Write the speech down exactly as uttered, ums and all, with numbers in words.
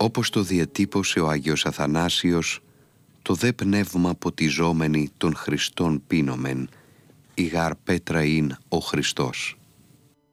Όπως το διατύπωσε ο Άγιος Αθανάσιος, το δε πνεύμα ποτιζόμενη των Χριστών πίνομεν, η γαρ πέτρα ειν ο Χριστός.